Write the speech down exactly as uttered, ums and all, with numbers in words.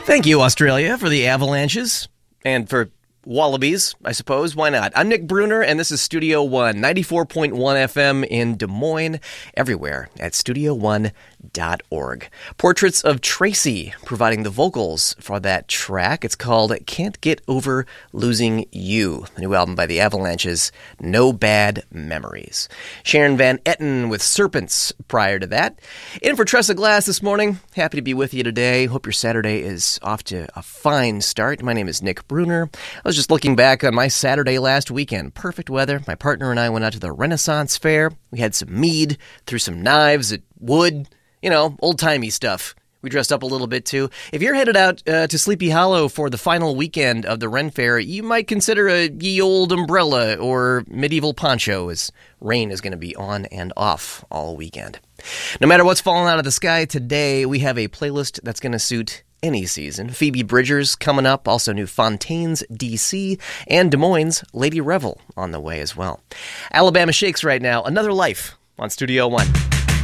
Thank you, Australia, for the avalanches and for wallabies, I suppose. Why not? I'm Nick Bruner, and this is Studio One, ninety-four point one F M in Des Moines, everywhere at studio one dot org. Portraits of Tracy providing the vocals for that track. It's called Can't Get Over Losing You, the new album by the Avalanches, No Bad Memories. Sharon Van Etten with Serpents prior to that. In for Tressa Glass this morning. Happy to be with you today. Hope your Saturday is off to a fine start. My name is Nick Bruner. I was just looking back on my Saturday last weekend. Perfect weather. My partner and I went out to the Renaissance Fair. We had some mead, threw some knives at wood. You know, old-timey stuff. We dressed up a little bit, too. If you're headed out uh, to Sleepy Hollow for the final weekend of the Ren Fair, you might consider a ye old umbrella or medieval poncho, as rain is going to be on and off all weekend. No matter what's falling out of the sky today, we have a playlist that's going to suit any season. Phoebe Bridgers coming up, also new Fontaines, D C, and Des Moines' Lady Revel on the way as well. Alabama Shakes right now, Another Life on Studio One.